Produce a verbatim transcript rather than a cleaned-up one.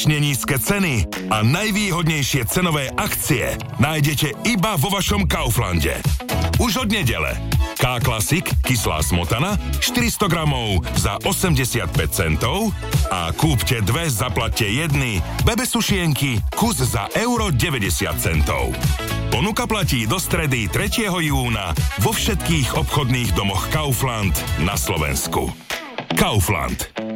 Nízke ceny a najvýhodnejšie cenové akcie nájdete iba vo vašom Kauflande. Už od nedele. K-Classic, kyslá smotana, štyristo gramov za osemdesiatpäť centov a kúpte dve, zaplatte jedny, bebe sušienky, kus za euro deväťdesiat centov. Ponuka platí do stredy tretieho júna vo všetkých obchodných domoch Kaufland na Slovensku. Kaufland.